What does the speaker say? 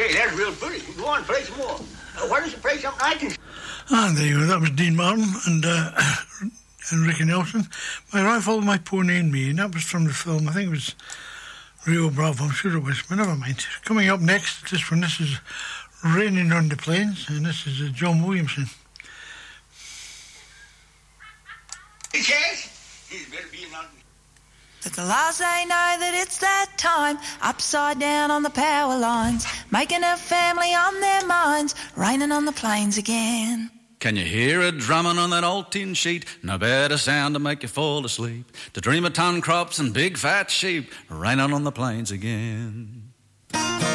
say, that's real pretty. Go on, play some more. Why don't you play something I can... Ah, there you go. That was Dean Martin and Ricky Nelson. My Rifle, My Pony and Me, and that was from the film, I think it was Rio Bravo, I'm sure it was, but never mind. Coming up next, this is Raining on the Plains, and this is John Williamson. At the last they know that it's that time, upside down on the power lines, making a family on their minds, raining on the plains again. Can you hear it drumming on that old tin sheet? No better sound to make you fall asleep. To dream of ton crops and big fat sheep, raining on the plains again.